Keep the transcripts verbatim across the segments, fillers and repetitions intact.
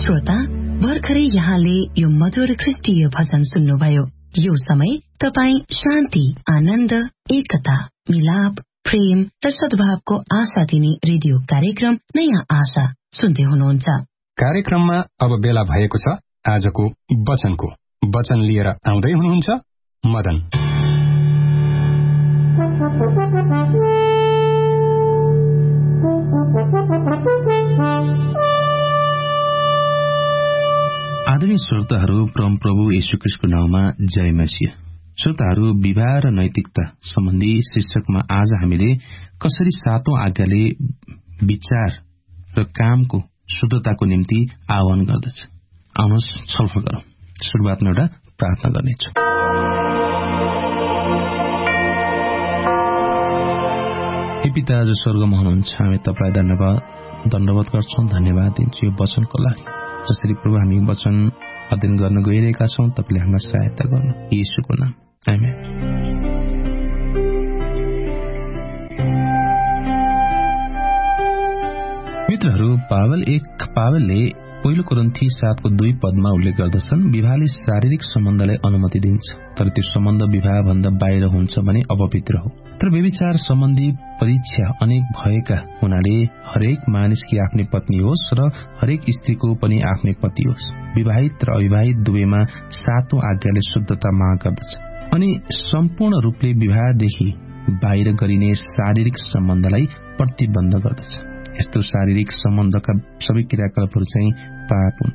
श्रोता, भर्खरै यहाँले यो मधुर ख्रिस्टीय भजन सुन्नुभयो। यो समय तपाईँ शान्ति, आनन्द, एकता, मिलाप, प्रेम र सद्भावको आशा दिने रेडियो कार्यक्रम नयाँ आशा सुन्दै हुनुहुन्छ। कार्यक्रममा अब बेला भएको छ आजको वचनको। वचन लिएर आउँदै हुनुहुन्छ मदन। आदरणीय श्रोताहरू, परमप्रभु येशू ख्रीष्टको नाममा जय मसीह। श्रोताहरू, विवाह र नैतिकता सम्बन्धी शीर्षकमा आज हामीले कसरी सातौं आज्ञाले विचार र कामको शुद्धताको निम्ति आह्वान गर्दछ। आउनुहोस् छलफल गरौं। सुरुवातमा एउटा प्रार्थना गर्नेछु। हे पिता जो स्वर्गमा हुनुहुन्छ, हामी तपाईलाई धन्यवाद दण्डवत गर्छौं, धन्यवाद दिन्छौं यो वचनको लागि। जसरी प्रभु हामी वचन अध्ययन गर्न गइरहेका छौं, तपाईले हामीलाई सहायता गर्नु, येशूको नाम, आमेन। मित्रहरू, पावल एक पावलले पहिलो कोरिन्थी सातको दुई पदमा उल्लेख गर्दछन्, विवाहले शारीरिक सम्बन्धलाई अनुमति दिन्छ, तर त्यो सम्बन्ध विवाह भन्दा बाहिर हुन्छ भने अपवित्र हो। तर व्यभिचार सम्बन्धी परीक्षा अनेक भएका हुनाले हरेक मानिसकी आफ्नै पत्नी होस् र हरेक स्त्रीको पनि आफ्नै पति होस्। विवाहित र अविवाहित दुवैमा सातौं आज्ञाले शुद्धता माग गर्दछ अनि सम्पूर्ण रूपले विवाहदेखि बाहिर गरिने शारीरिक सम्बन्धलाई प्रतिबन्ध गर्दछ। यस्तो शारीरिक सम्बन्धका सबै क्रियाकलापहरू चाहिँ पाप हुन्।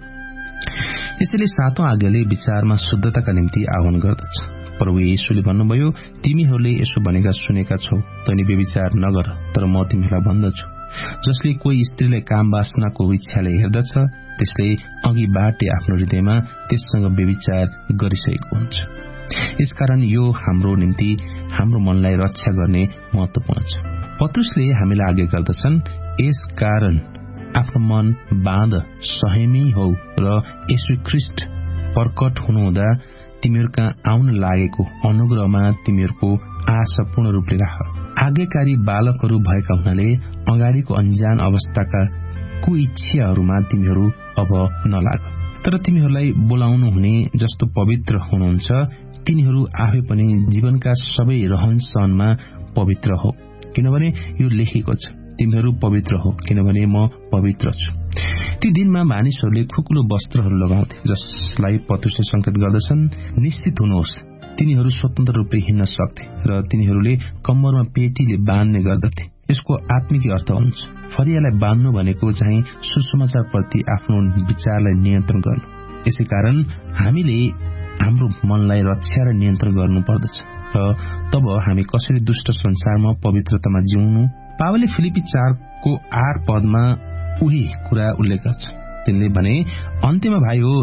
यसैले सातौं आज्ञाले विचारमा शुद्धताका निम्ति आह्वान गर्दछ। प्रभु येशूले भन्नुभयो, तिमीहरूले यसो भनेका सुनेका छौ, तैँले व्यभिचार नगर, तर म तिमीहरूलाई भन्दछु, जसले कोही स्त्रीलाई काम वासनाको इच्छाले हेर्दछ, त्यसले अघिबाटै आफ्नो हृदयमा त्यससँग व्यभिचार गरिसकेको हुन्छ। यसकारण यो हाम्रो निम्ति हाम्रो मनलाई रक्षा गर्ने महत्वपूर्ण छ। पत्रुसले हामीलाई आज्ञा गर्दछन्, यस कारण आफ्नो मन बाँध, संयमी हौ र येशू ख्रीष्ट प्रकट हुनुहुँदा तिमीहरूका आउन लागेको अनुग्रहमा तिमीहरूको आशा पूर्ण रूपले राख। आज्ञाकारी बालकहरू भएका हुनाले अगाडिको अनजान अवस्थाका कुइच्छाहरूमा तिमीहरू अब नलाग, तर तिमीहरूलाई बोलाउनु हुने जस्तो पवित्र हुनुहुन्छ, तिनीहरू आफै पनि जीवनका सबै रहन सहनमा पवित्र हो, किनभने यो लेखिएको छ, तिमीहरू पवित्र हो किनभने म पवित्र छु। ती दिनमा मानिसहरूले खुकुलो वस्त्रहरू लगाउँथे, जसलाई पत्रुसले संकेत गर्दछन्, निश्चित हुनुहोस् तिनीहरू स्वतन्त्र रूपले हिँड्न सक्थे र तिनीहरूले कम्मरमा पेटीले बाँध्ने गर्दथे। यसको आत्मिक अर्थ हुन्छ फरियालाई बाँध्नु भनेको चाहिँ सुसमाचार प्रति आफ्नो विचारलाई नियन्त्रण गर्नु। यसै कारण हामीले हाम्रो मनलाई रक्षा र नियन्त्रण गर्नु पर्दछ र तब हामी कसरी दुष्ट संसारमा पवित्रतामा जिउनु। पावलले फिलिपी चारको आठ पदमा उही कुरा उल्लेख गर्छ। तिनले भने, अन्त्यमा भाइ हो,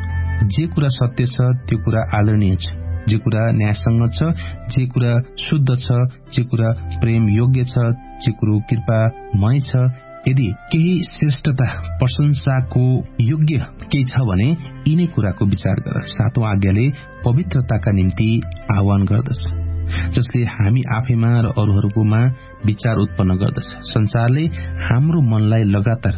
जे कुरा सत्य छ त्यो कुरा आदरणीय छ, जे कुरा न्यायसङ्गत छ, जे कुरा शुद्ध छ, जे कुरा प्रेम योग्य छ, जे कुरो कृपामय छ, यदि केही श्रेष्ठता प्रशंसाको योग्य केही छ भने यिनै कुराको विचार गर। सातौं आज्ञाले पवित्रताका निम्ति आह्वान गर्दछ, जसले हामी आफैमा र अरूहरूकोमा विचार उत्पन्न गर्दछ। संसारले हाम्रो मनलाई लगातार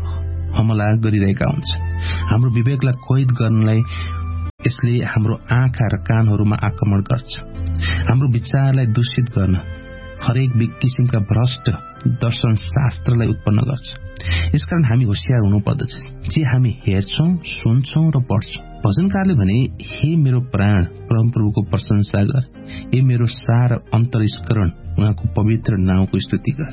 हमला गरिरहेका हुन्छ। हाम्रो विवेकलाई कैद गर्नलाई यसले हाम्रो आँखा र कानहरूमा आक्रमण गर्छ। हाम्रो विचारलाई दूषित गर्न हरेक किसिमका भ्रष्ट दर्शन शास्त्रलाई उत्पन्न गर्छ। यसकारण हामी होशियार हुनुपर्दछ। जे हामी हेर्छौं, सुन्छौं र पढ्छौं। भजनकारले भने, हे मेरो प्राण परमप्रभुको प्रशंसा गर, हे मेरो सार अन्तरस्करण उहाँको पवित्र नाउँको स्तुति गर।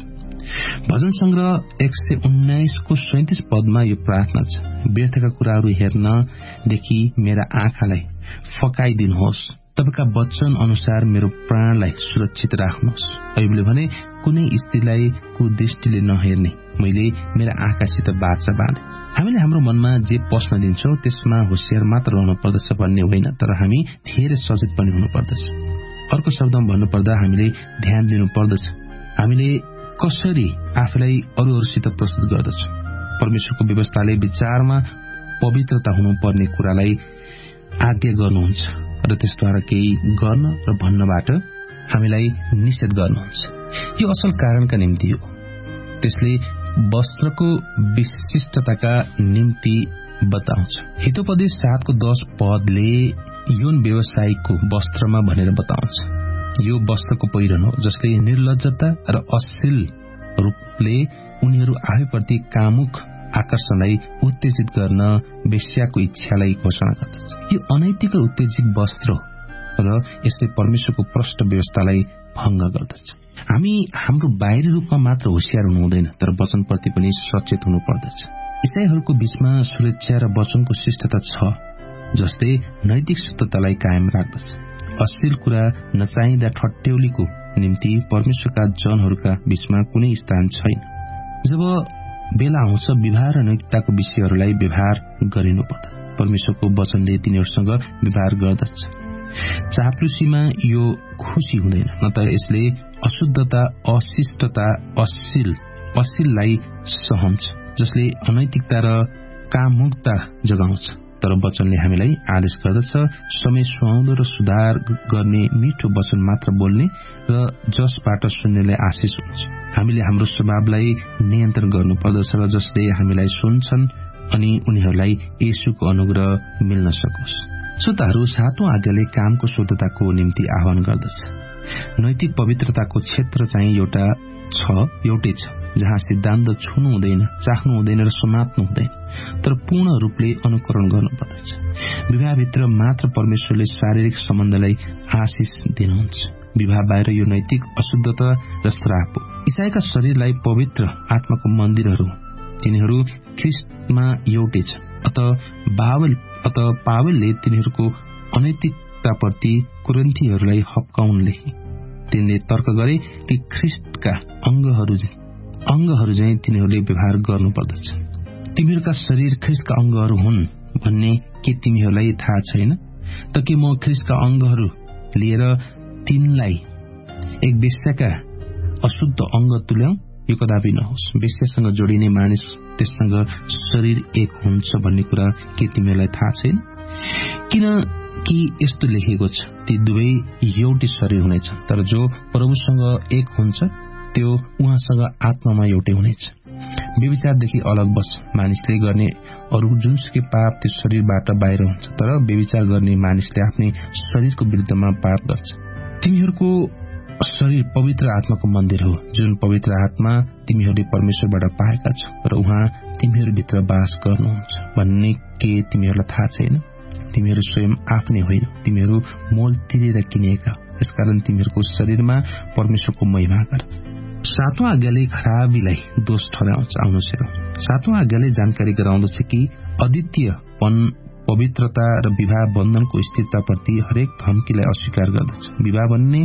भजन संग्रह एक सय उन्नाइस को सैतिस पदमा यो प्रार्थना छ, व्यर्थका कुराहरू हेर्नदेखि मेरा आँखालाई फकाइदिनुहोस्, तपाईका वचन अनुसार मेरो प्राणलाई सुरक्षित राख्नुहोस्। अयुबले भने, कुनै स्त्रीलाई कुदृष्टिले नहेर्ने मैले मेरा आँखासित बाचा बाँधे। हामीले हाम्रो मनमा जे पस्न दिन्छौं त्यसमा होशियार मात्र रहनु पर्दछ भन्ने होइन, तर हामी धेरै सचेत पनि हुनु पर्दछ। अर्को शब्दमा भन्नुपर्दा हामीले ध्यान दिनु पर्दछ हामीले कसरी आफूलाई अरूहरूसित प्रस्तुत गर्दछौं। परमेश्वरको व्यवस्थाले विचारमा पवित्रता हुनुपर्ने कुरालाई आज्ञा गर्नुहुन्छ र त्यसद्वारा केही गर्न र भन्नबाट हामीलाई निषेध गर्नुहुन्छ। यो असल कारणका निम्ति हो। त्यसले वस्त्रको विशिष्टताका निम्ति बताउँछ। हितोपदेश सातको दश पदले यौन व्यवसायीको वस्त्रमा भनेर बताउँछ। यो वस्त्रको पहिरन हो जसले निर्लज्जता र अश्लील रूपले उनीहरू आफैप्रति कामुक आकर्षणलाई उत्तेजित गर्न वेश्याको इच्छालाई घोषणा गर्दछ। यो अनैतिक र उत्तेजित वस्त्र र यसले परमेश्वरको प्रष्ट व्यवस्थालाई भंग गर्दछ। हामी हाम्रो बाहिरी रूपमा मात्र होशियार हुनु हुँदैन, तर वचनप्रति पनि सचेत हुनु पर्दछ। ईसाईहरूको बीचमा सुरक्षा र वचनको शिष्टता छ जसले नैतिक शुद्धतालाई कायम राख्दछ। अश्लील कुरा नचाहिँदा ठट्यौलीको निम्ति परमेश्वरका जनहरूका बीचमा कुनै स्थान छैन। जब बेला आउँछ विवाह र नैतिकताको विषयहरूलाई व्यवहार गरिनु पर्दछ। परमेश्वरको वचनले तिनीहरूसँग व्यवहार गर्दछ। चाप्लुसीमा यो खुशी हुँदैन, न त यसले अशुद्धता, अशिष्टता, अश्लील अश्लीललाई सहन्छ जसले अनैतिकता र कामुकता जगाउँछ। तर वचनले हामीलाई आदेश गर्दछ समय सुहाउँदो र सुधार गर्ने मिठो वचन मात्र बोल्ने र जसबाट सुन्नेलाई आशिष हुन्छ। हामीले हाम्रो स्वभावलाई नियन्त्रण गर्नुपर्दछ र जसले हामीलाई सुन्छन् अनि उनीहरूलाई येशूको अनुग्रह मिल्न सकोस्। श्रोताहरू, सातौं आज्ञाले कामको शुद्धताको निम्ति आह्वान गर्दछ। नैतिक पवित्रताको क्षेत्र चाहिँ एउटा छ एउटै छ जहाँ सिद्धान्त छुनु हुँदैन, चाख्नु हुँदैन र समात्नु हुँदैन, तर पूर्ण रूपले अनुकरण गर्नुपर्दछ। विवाहभित्र मात्र परमेश्वरले शारीरिक सम्बन्धलाई आशिष दिनुहुन्छ। विवाह बाहिर यो नैतिक अशुद्धता र श्राप हो। ईसाईका शरीरलाई पवित्र आत्माको मन्दिरहरू, तिनीहरू ख्रिस्टमा एउटै छ। अत बाबल अत पावलले तिनीहरूको अनैतिकताप्रति कोरिन्थीहरूलाई हप्काउन लेखे। तिनले तर्क गरे कि ख्रिस्टका अंगहरू अंगहरू चाहिँ तिनीहरूले व्यवहार गर्नुपर्दछ। तिमीहरूका शरीर ख्रिस्टका अंगहरू हुन् भन्ने के तिमीहरूलाई थाहा छैन त? के म ख्रिस्टका अंगहरू लिएर तिनलाई एक वेश्याका अशुद्ध अंग तुल्याऊ? यो कदापि नहोस्। वेश्यासँग जोडिने मानिस त्यससँग शरीर एक हुन्छ भन्ने कुरा के तिमीहरूलाई थाहा छैन? किन कि यस्तो लेखेको छ, ती दुवै एउटै शरीर हुनेछ। तर जो प्रभुसँग एक हुन्छ त्यो उहाँसँग आत्मामा एउटै हुनेछ। व्यभिचारदेखि अलग बस। मानिसले गर्ने अरू जुनसुकै पाप त्यो शरीरबाट बाहिर हुन्छ, तर व्यभिचार गर्ने मानिसले आफ्नै शरीरको विरुद्धमा पाप गर्छ। तिमीहरूको शरीर पवित्र आत्माको मन्दिर हो, जुन पवित्र आत्मा तिमीहरूले परमेश्वरबाट पाएका छौ र उहाँ तिमीहरूभित्र बास गर्नुहुन्छ भन्ने के तिमीहरूलाई थाहा छैन? तिमीहरू स्वयं आफ्नै होइन, तिमीहरू मोल तिरेर किनिएका हो। यसकारण तिमीहरूको शरीरमा परमेश्वरको महिमा गर। सातौं आज्ञाले खराबीलाई दोष ठहराउँछ। आउनुहोस् हेरौं। सातौं आज्ञाले जानकारी गराउँदछ कि अद्वितीयपन, पवित्रता र विवाह बन्धनको स्थिरताप्रति हरेक धम्कीलाई अस्वीकार गर्दछ। विवाह भन्ने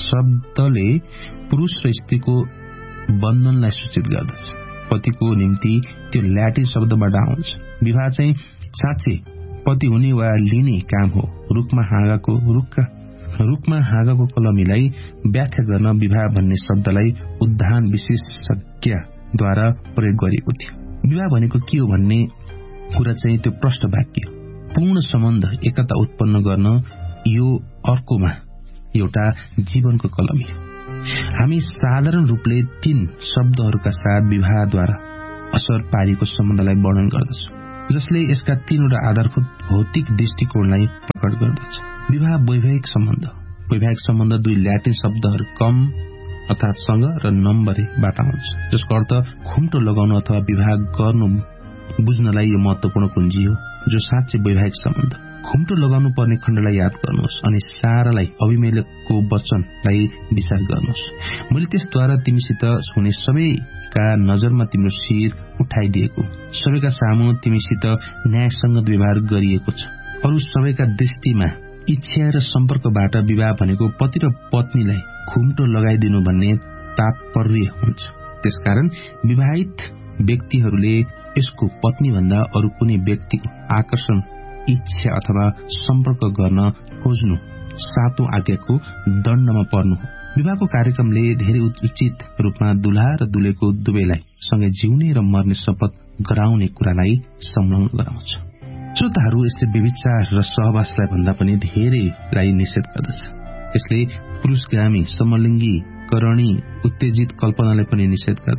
शब्दले पुरुष र स्त्रीको बन्धनलाई सूचित गर्दछ। पतिको निम्ति त्यो ल्याटिन शब्दबाट आउँछ। विवाह चाहिँ साँच्चै पति हुने वा लिने काम हो। रुखमा हाँगाको रुखका रुखमा हाँगाको कलमीलाई व्याख्या गर्न विवाह भन्ने शब्दलाई उद्धान विशेषज्ञद्वारा प्रयोग गरिएको थियो। विवाह भनेको के हो भन्ने कुरा चाहिँ त्यो प्रष्ट वाक्य हो। पूर्ण सम्बन्ध, एकता उत्पन्न गर्न यो अर्कोमा एउटा जीवनको कलमी हो। हामी साधारण रूपले तीन शब्दहरूका साथ विवाहद्वारा असर पारिएको सम्बन्धलाई वर्णन गर्दछौँ, जसले यसका तीनवटा आधारभूत भौतिक दृष्टिकोणलाई प्रकट गर्दछ। विवाह वैवाहिक सम्बन्ध। वैवाहिक सम्बन्ध दुई ल्याटिन शब्दहरू कम अर्थात सँग र नम्बरेबाट आउँछ, जसको अर्थ खुम्टो लगाउनु अथवा विवाह गर्नु बुझ्नलाई यो महत्वपूर्ण कुञ्जी हो। जो साँच्चै वैवाहिक सम्बन्ध। खुम्टो लगाउनु पर्ने खण्डलाई याद गर्नुहोस् अनि सारालाई अभिमेलेकको वचनलाई विचार गर्नुहोस्। मैले त्यसद्वारा तिमीसित हुने सबैका नजरमा तिम्रो शिर उठाइदिएको, सबैका सामु तिमीसित न्यायसङ्गत व्यवहार गरिएको छ। अरू सबैका दृष्टिमा इच्छा र सम्पर्कबाट विवाह भनेको पति र पत्नीलाई खुम्टो लगाइदिनु भन्ने तात्पर्य हुन्छ। त्यसकारण विवाहित व्यक्तिहरूले यसको पत्नी भन्दा अरू कुनै व्यक्तिको आकर्षण, इच्छा अथवा सम्पर्क गर्न खोज्नु सातौं आज्ञाको दण्डमा पर्नु हो। विवाहको कार्यक्रमले धेरै उचित रूपमा दुल्हा र दुलेको दुवैलाई सँगै जिउने र मर्ने शपथ गराउने कुरालाई संलग्न गराउँछ। श्रोताहरू, यसले व्यभिचार र सहवासलाई भन्दा पनि धेरैलाई निषेध गर्दछ। यसले पुरुषगामी, समलिङ्गी, करणी, उत्तेजित कल्पनालाई पनि निषेध गर्दछ।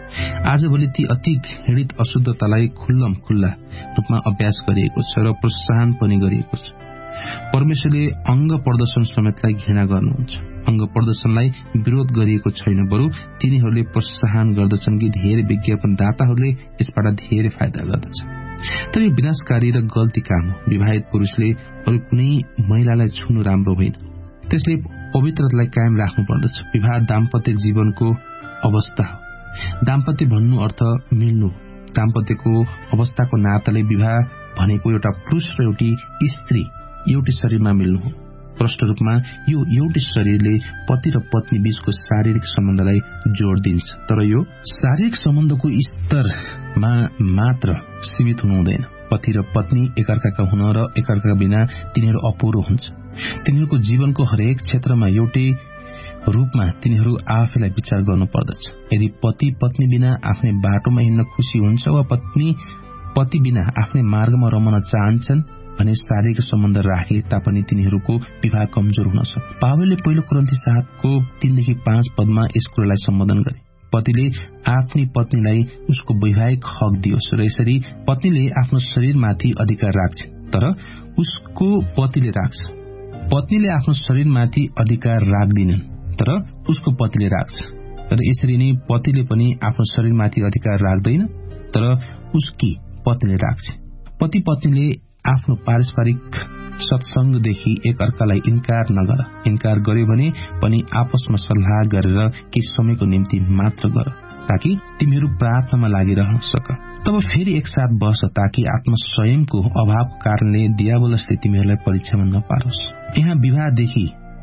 आजभोलि ती अति घृणित अशुद्धतालाई खुल्लम खुल्ला रूपमा अभ्यास गरिएको छ र प्रोत्साहन पनि गरिएको छ। परमेश्वरले अङ्ग प्रदर्शन समेतलाई घृणा गर्नुहुन्छ। अङ्ग प्रदर्शनलाई विरोध गरिएको छैन, बरु तिनीहरूले प्रोत्साहन गर्दछन् कि धेरै विज्ञापनदाताहरूले यसबाट धेरै फाइदा गर्दछ। तर यो विनाशकारी र गल्ती काम हो। विवाहित पुरुषले अरू कुनै महिलालाई छुनु राम्रो होइन, त्यसले पवित्रतालाई कायम राख्नु पर्दछ। विवाह दाम्पत्य जीवनको अवस्था हो। दाम्पत्य भन्नु अर्थ मिल्नु। दाम्पत्यको अवस्थाको नाताले विवाह भनेको एउटा पुरुष र एउटी स्त्री एउटै शरीरमा मिल्नु हो। प्रष्ट रूपमा यो एउटै शरीरले पति र पत्नी बीचको शारीरिक सम्बन्धलाई जोड दिन्छ, तर यो शारीरिक सम्बन्धको स्तरमा मात्र सीमित हुनु हुँदैन। पति र पत्नी एकअर्काका हुन र एकअर्काका बिना तिनीहरू अपुरो हुन्छ। तिनीहरूको जीवनको हरेक क्षेत्रमा एउटै रूपमा तिनीहरू आफैलाई विचार गर्नु पर्दछ। यदि पति पत्नी बिना आफ्नै बाटोमा हिँड्न खुशी हुन्छ वा पत्नी पति बिना आफ्नै मार्गमा रमन चाहन्छन् भने शारीरिक सम्बन्ध राखे तापनि तिनीहरूको विवाह कमजोर हुन सक्छ। पावलले पहिलो कोरिन्थी सातको तीनदेखि पाँच पदमा यस कुरालाई सम्बोधन गरे। पतिले आफ्नी पत्नीलाई उसको वैवाहिक हक दियोस् र यसरी पत्नीले आफ्नो शरीरमाथि अधिकार राख्छ, तर उसको पतिले राख्छ। पत्नीले आफ्नो शरीरमाथि अधिकार राख्दिनन्, तर उसको पतिले राख्छ। र यसरी नै पतिले पनि आफ्नो शरीरमाथि अधिकार राख्दैन, तर उसकी पत्नीले राख्छ। पति पत्नीले आफ्नो पारस्परिक सत्संगदेखि एक अर्कालाई इन्कार नगर। इन्कार गर्यो भने पनि आपसमा सल्लाह गरेर केही समयको निम्ति मात्र गर, ताकि तिमीहरू प्रार्थनामा लागिरहन सक। तब फेरि एकसाथ बस, ताकि आत्मसंयमको अभाव कारणले दियावलसले तिमीहरूलाई परीक्षामा नपारोस्। यहाँ विवाहदेखि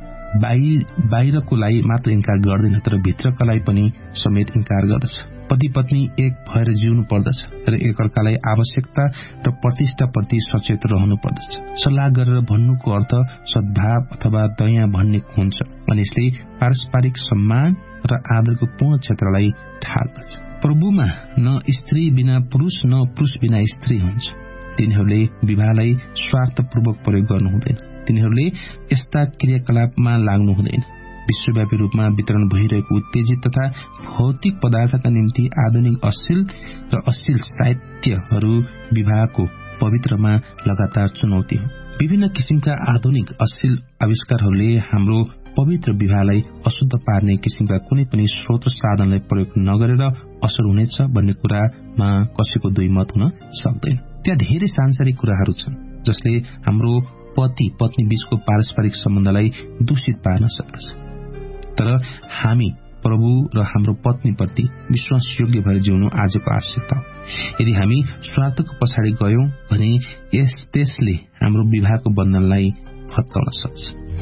बाहिरकोलाई मात्र इन्कार गर्दैन, तर भित्रकालाई पनि समेत इन्कार गर्दछ। पति पत्नी एक भएर जिउनु पर्दछ र एकअर्कालाई आवश्यकता र प्रतिष्ठाप्रति सचेत रहनु पर्दछ। सल्लाह गरेर भन्नुको अर्थ सद्भाव अथवा दया भन्ने हुन्छ, अनि यसले पारस्परिक सम्मान र आदरको पूर्ण क्षेत्रलाई ढाल्दछ। प्रभुमा न स्त्री बिना पुरुष न पुरुष बिना स्त्री हुन्छ। तिनीहरूले विवाहलाई स्वार्थपूर्वक प्रयोग गर्नु हुँदैन। तिनीहरूले यस्ता क्रियाकलापमा लाग्नु हुँदैन। विश्वव्यापी रूपमा वितरण भइरहेको उत्तेजित तथा भौतिक पदार्थका निम्ति आधुनिक अश्लील र अश्लील साहित्यहरू विवाहको पवित्रमा लगातार चुनौती हो। विभिन्न किसिमका आधुनिक अश्लील आविष्कारहरूले हाम्रो पवित्र विवाहलाई अशुद्ध पार्ने किसिमका कुनै पनि स्रोत साधनलाई प्रयोग नगरेर असर हुनेछ भन्ने कुरामा कसैको दुई मत हुन सक्दैन। त्यहाँ धेरै सांसारिक कुराहरू छन् जसले हाम्रो पति पत्नी बीचको पारस्परिक सम्बन्धलाई दूषित पार्न सक्दछ, तर हामी प्रभु र हाम्रो पत्नीप्रति विश्वासयोग्य भएर जिउनु आजको आवश्यकता हो। यदि हामी स्वार्थको पछाडि गयौं भने यस त्यसले हाम्रो विवाहको बन्धनलाई भत्काउन सक्छ।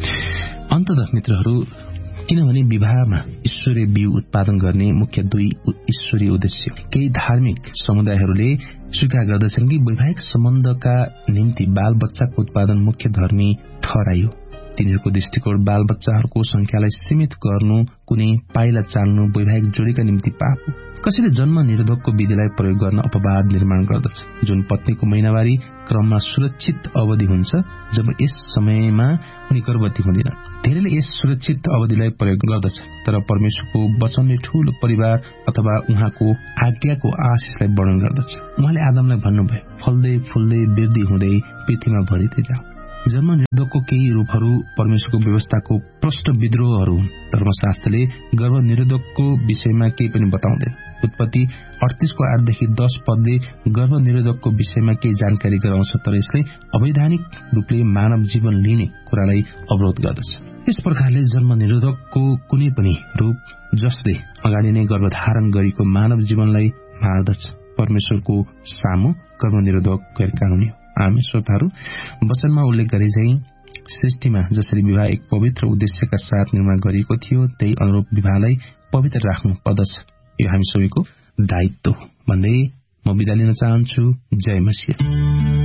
अन्ततः मित्रहरू, किनभने विवाहमा ईश्वरीय बिउ उत्पादन गर्ने मुख्य दुई ईश्वरीय उद्देश्य। केही धार्मिक समुदायहरूले स्वीकार गर्दछन् कि वैवाहिक सम्बन्धका निम्ति बाल बच्चाको उत्पादन मुख्य धर्मी ठहराइयो। तिनीहरूको दृष्टिकोण बाल बच्चाहरूको संख्यालाई सीमित गर्नु, कुनै पाइला चाल्नु वैवाहिक जोडीका निम्ति पाप हो। कसैले जन्म निरोधकको विधिलाई प्रयोग गर्न अपवाद निर्माण गर्दछ, जुन पत्नीको महिनावारी क्रममा सुरक्षित अवधि हुन्छ, जब यस समयमा उनी गर्भवती हुँदैनन्। धेरैले यस सुरक्षित अवधिलाई प्रयोग गर्दछ, तर परमेश्वरको वचनले ठूलो परिवार अथवा उहाँको आज्ञाको आशिषलाई वर्णन गर्दछ। उहाँले आदमलाई भन्नुभयो, फल्दै फुल्दै वृद्धि हुँदै पृथ्वीमा भरिँदै जाऊ। जन्म निरोधकको केही रूपहरू परमेश्वरको व्यवस्थाको प्रष्ट विद्रोहहरू हुन्। धर्मशास्त्रले गर्भ निरोधकको विषयमा केही पनि बताउँदैन। उत्पत्ति अडतीसको आठदेखि दस पदले गर्भ निरोधकको विषयमा केही जानकारी गराउँछ, तर यसले अवैधानिक रूपले मानव जीवन लिने कुरालाई अवरोध गर्दछ। यस प्रकारले जन्म निरोधकको कुनै पनि रूप जसले अगाडि नै गर्भधारण गरेको मानव जीवनलाई मार्दछ, परमेश्वरको सामु गर्भ निरोधक गैर कानूनी हो। आमी श्रोताहरू, वचनमा उल्लेख गरे झैं सृष्टिमा जसरी विवाह एक पवित्र उद्देश्यका साथ निर्माण गरिएको थियो, त्यही अनुरूप विवाहलाई पवित्र राख्नु पर्दछ। यो हामी सबैको दायित्व हो भन्दै म बिदा लिन चाहन्छु। जय मसीह।